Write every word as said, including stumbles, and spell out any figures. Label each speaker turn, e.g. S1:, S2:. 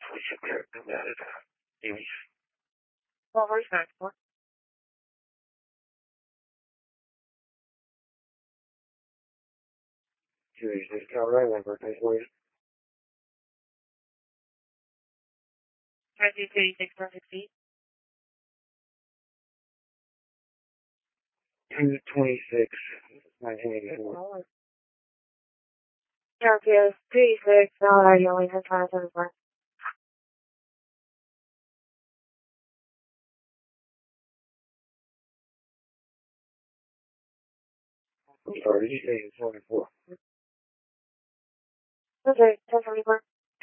S1: we should check them out at Amy's.
S2: Well, where's that for?
S1: Tuesday, Colorado, my birthday for you.
S2: twenty thirty-six perfect feet.
S1: two twenty-six, nineteen eighty-four.
S2: R P S three six, now I only have five seven four.
S1: I'm sorry, did you say it's twenty-four?
S2: Okay, ten seventy-four.